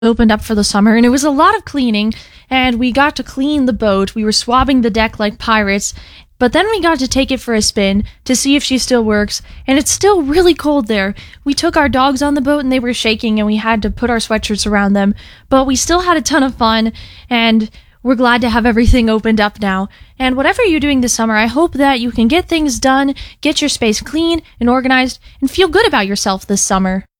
opened up for the summer, and it was a lot of cleaning, and we got to clean the boat. We were swabbing the deck like pirates, but then we got to take it for a spin to see if she still works, and it's still really cold there. We took our dogs on the boat, and they were shaking, and we had to put our sweatshirts around them, but we still had a ton of fun, and we're glad to have everything opened up now. And whatever you're doing this summer, I hope that you can get things done, get your space clean and organized, and feel good about yourself this summer.